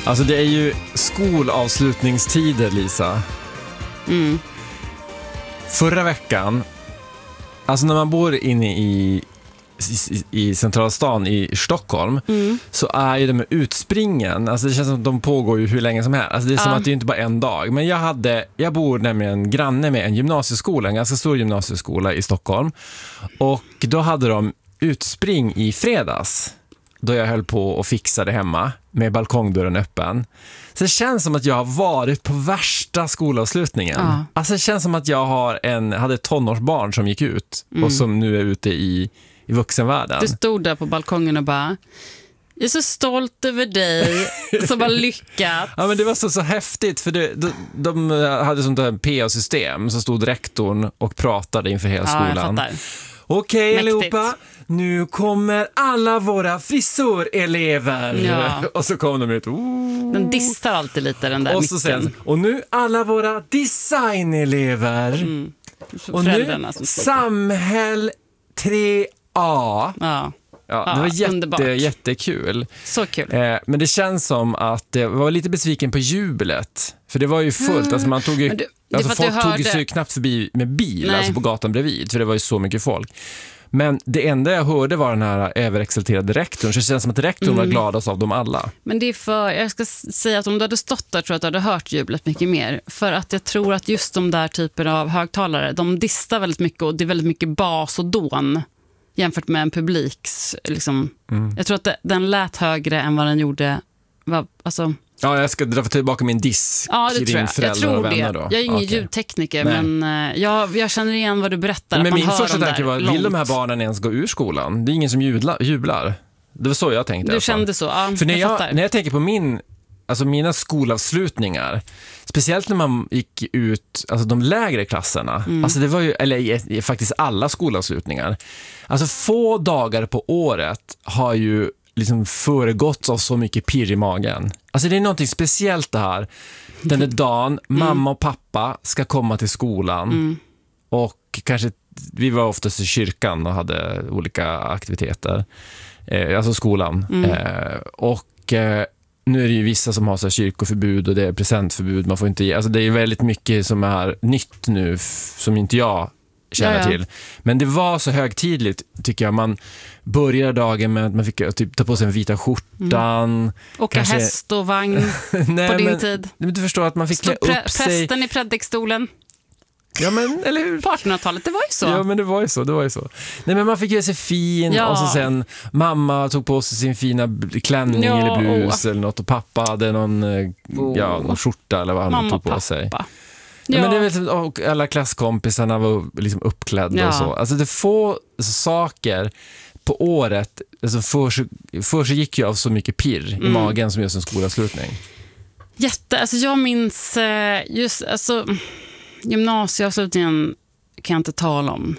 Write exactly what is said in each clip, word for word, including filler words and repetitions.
Alltså det är ju skolavslutningstider, Lisa. Mm. Förra veckan, alltså när man bor inne i, i, i centrala stan i Stockholm, mm. så är ju de med utspringen, alltså det känns som att de pågår ju hur länge som helst. Alltså det är som ja. att det är inte bara en dag. Men jag hade, jag bor nämligen granne med en gymnasieskola, en ganska stor gymnasieskola i Stockholm. Och då hade de utspring i fredags, då jag höll på och fixade hemma med balkongdörren öppen. Så det känns som att jag har varit på värsta skolavslutningen. Ja. Alltså det känns som att jag har en, hade ett tonårsbarn som gick ut mm. och som nu är ute i, i vuxenvärlden. Du stod där på balkongen och bara, jag är så stolt över dig som har lyckats. Ja, men det var så, så häftigt för det, de, de hade sånt där P A-system, så stod rektorn och pratade inför hela ja, skolan. Okej, allihopa, nu kommer alla våra frisörelever. Ja. Och så kom de ut. Oh. Den distar alltid lite, den där och så sen, och nu alla våra designelever. Mm. Och nu samhäll tre A. Ja. Ja, det var jätte, jättekul. Så kul. Eh, men det känns som att det var lite besviken på jublet. För det var ju fullt. Mm. Alltså man tog ju, du, alltså folk hörde... tog sig ju knappt förbi med bil, alltså på gatan bredvid. För det var ju så mycket folk. Men det enda jag hörde var den här överexalterade rektorn. Så det känns som att rektorn mm. var gladast av dem alla. Men det är för, jag ska säga att om du hade stått där tror jag att du hade hört jublet mycket mer. För att jag tror att just de där typer av högtalare, de distar väldigt mycket och det är väldigt mycket bas och dån. Jämfört med en publiks liksom. Mm. Jag tror att det, den lät högre än vad den gjorde var, alltså... Ja, jag ska dra tillbaka min diss ja, det till tror din jag. föräldrar jag tror och vänner det. då. Jag är ingen okay. ljudtekniker, Nej. men uh, jag, jag känner igen vad du berättar. Men att man min hör första tanke var, långt. vill de här barnen ens gå ur skolan? Det är ingen som jublar. jublar. Det var så jag tänkte. Du kände så, ja. För när jag, jag, när jag tänker på min, alltså mina skolavslutningar, speciellt när man gick ut, alltså de lägre klasserna, mm. alltså det var ju, eller faktiskt alla skolavslutningar, alltså få dagar på året har ju liksom föregått av så mycket pirr i magen. Alltså det är någonting speciellt det här. Den där dagen, mm. mamma och pappa ska komma till skolan mm. och kanske, vi var oftast i kyrkan och hade olika aktiviteter, eh, alltså skolan. Mm. Eh, och eh, nu är det ju vissa som har så här kyrkoförbud och det är presentförbud. Man får inte ge, alltså det är väldigt mycket som är nytt nu f- som inte jag känner Jaja. till. Men det var så högtidligt tycker jag. Man började dagen med att man fick typ ta på sig en vita skjortan. Mm. Åka kanske... häst och vagn Nej, på din men, tid. Men du förstår att man fick klä pre- upp sig. Prästen i predikstolen. Ja, men, eller hur? På artonhundratalet, det var ju så. Ja, men det var ju så, det var ju så. Nej, men man fick göra sig fin ja. och så sen mamma tog på sig sin fina klänning ja, eller blus oh. eller något och pappa hade någon, oh. ja, någon skjorta eller vad han mamma, tog på pappa. sig. Ja. Ja, men det är väl, och alla klasskompisarna var liksom uppklädda ja. och så. Alltså det få saker på året, alltså för, för så gick ju av så mycket pirr mm. i magen som just en skolavslutning. Jätte, alltså jag minns just, alltså gymnasieavslutningen kan jag inte tala om.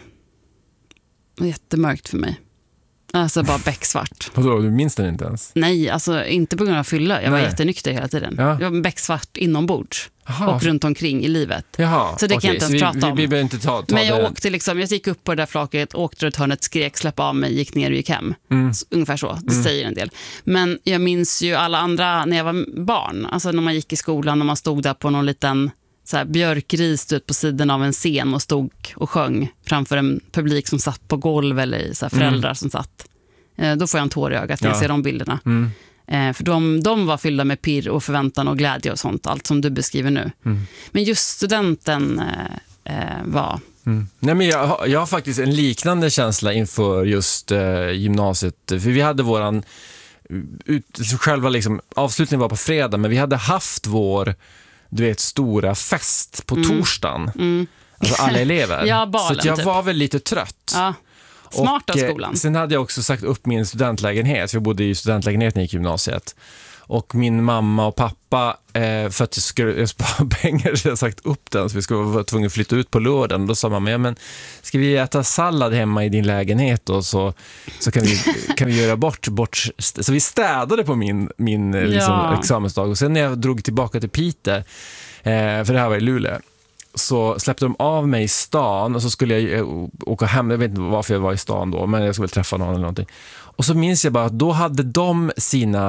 Det var jättemörkt för mig. Alltså bara becksvart. Vadå, du minns den inte ens? Nej, alltså inte på grund av fylla. Jag Nej. var jättenykter hela tiden. Ja. Jag var becksvart inombords. Aha. Och runt omkring i livet. Jaha, så det kan okay. jag inte ens vi, prata om. Vi, vi inte ta, ta Men jag det. åkte liksom, jag gick upp på det där flaket, åkte runt hörnet, skrek, släpp av mig, gick ner och gick hem. Mm. Så, ungefär så, det mm. säger en del. Men jag minns ju alla andra när jag var barn. Alltså när man gick i skolan och man stod där på någon liten så här, björkris ut på sidan av en scen och stod och sjöng framför en publik som satt på golv eller så här, föräldrar mm. som satt. Eh, då får jag en tår i ögat när ja. jag ser de bilderna. Mm. Eh, för de, de var fyllda med pirr och förväntan och glädje och sånt, allt som du beskriver nu. Mm. Men just studenten eh, eh, var... Mm. Nej, men jag, har, jag har faktiskt en liknande känsla inför just eh, gymnasiet. För vi hade våran... Ut, själva liksom, avslutningen var på fredag, men vi hade haft vår, du vet, stora fest på mm. torsdagen. Mm. Alltså alla elever. Ja, balen, så att jag typ. var väl lite trött. Ja. Smart av och, skolan. Sen hade jag också sagt upp min studentlägenhet. För jag bodde i studentlägenheten i gymnasiet. Och min mamma och pappa, eh, för att jag skulle spara pengar, så jag sagt upp den. Så vi skulle vara tvungna att flytta ut på lördagen. Och då sa mamma, ja men ska vi äta sallad hemma i din lägenhet då, så, så kan, vi, kan vi göra bort, bort... Så vi städade på min, min liksom, ja. examensdag. Och sen när jag drog tillbaka till Piteå, eh, för det här var i Luleå, så släppte de av mig i stan och så skulle jag åka hem. Jag vet inte varför jag var i stan då, men jag skulle väl träffa någon eller någonting. Och så minns jag bara att då hade de sina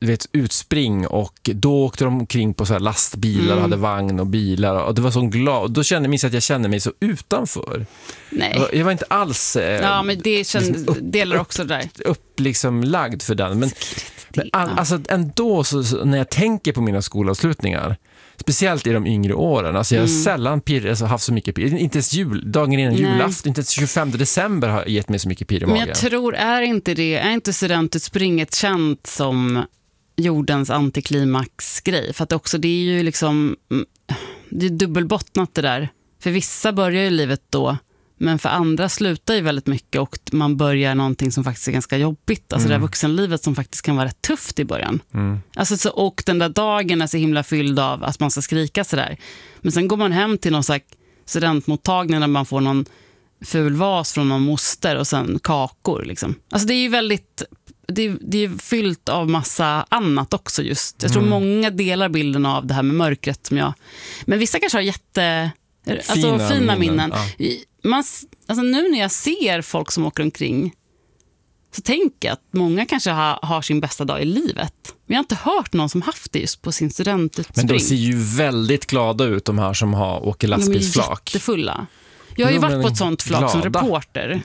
du vet, utspring och då åkte de omkring på så här lastbilar Mm. och hade vagn och bilar och det var så glad. Då kände jag minst att jag kände mig så utanför. Nej. Jag var, jag var inte alls eh, Ja, men det känns, liksom upp- delar också det där. upp liksom lagd för den. Men, men all, ja. alltså ändå så, så, när jag tänker på mina skolavslutningar, speciellt i de yngre åren, alltså jag har Mm. sällan pirr, alltså haft så mycket pirr. Inte ens jul, dagen innan Nej. julafton, inte ens tjugofemte december har gett mig så mycket pirr i Men magen. jag tror, är inte det, är inte studentutspringet känt som jordens antiklimaxgrej? För att också, det är ju liksom, mm, det är dubbelbottnat det där. För vissa börjar ju livet då, men för andra slutar ju väldigt mycket och man börjar någonting som faktiskt är ganska jobbigt. Alltså Mm. det här vuxenlivet som faktiskt kan vara rätt tufft i början. Mm. Alltså så, och den där dagen är så himla fylld av att man ska skrika sådär. Men sen går man hem till någon sån här studentmottagning där man får någon ful vas från någon moster och sen kakor. Liksom. Alltså det är ju väldigt, det är, det är fyllt av massa annat också just. Jag tror Mm. många delar bilden av det här med mörkret som jag... Men vissa kanske har jätte... Alltså Fina fina, minnen. minnen, ja. I- Man, s- alltså nu när jag ser folk som åker omkring så tänker jag att många kanske har, har sin bästa dag i livet. Men jag har inte hört någon som haft det just på sin studentutspring. Men de ser ju väldigt glada ut, de här som har åker De är ju lastbilsflak. jättefulla. Jag har ju Jo, varit men på ett sånt flak som glada. reporter.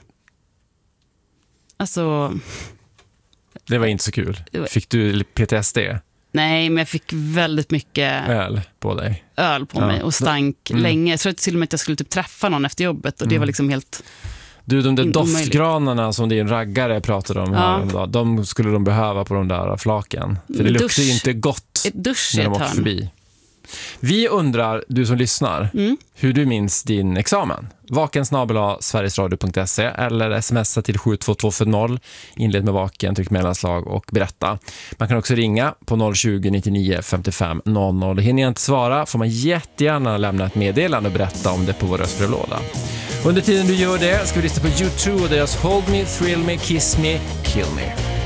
Alltså, Det var inte så kul. Det var- Fick du P T S D? nej, men jag fick väldigt mycket Öl på dig? öl på Ja. mig och stank Mm. länge. Jag tror till och med att jag skulle typ träffa någon efter jobbet och det Mm. var liksom helt... Du, de där In- omöjligt. doftgranarna som din raggare pratade om Ja. här, då, de skulle de behöva på de där flaken. För det Men luktar ju dusch- inte gott Ett dusch i när ett de åker hörn. förbi. Vi undrar, du som lyssnar, Mm. hur du minns din examen. Vaken snabel-a sverigesradio punkt se eller smsa till sju två två fyra noll. Inled med vaken, tryck mellanslag och berätta. Man kan också ringa på noll tjugo, nittionio, femtiofem, noll noll. Hinner jag inte svara får man jättegärna lämna ett meddelande och berätta om det på vår röstbrevlåda. Under tiden du gör det ska vi lyssna på U två och deras Hold Me, Thrill Me, Kiss Me, Kill Me.